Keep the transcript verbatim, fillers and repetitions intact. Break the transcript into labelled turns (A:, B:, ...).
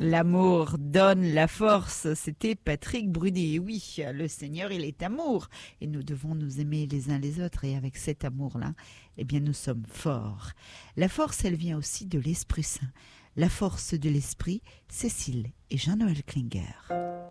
A: L'amour donne la force, c'était Patrick Brudy. Et oui, le Seigneur, il est amour et nous devons nous aimer les uns les autres et avec cet amour-là, eh bien nous sommes forts. La force, elle vient aussi de l'Esprit Saint. La force de l'Esprit, Cécile et Jean-Noël Klinger.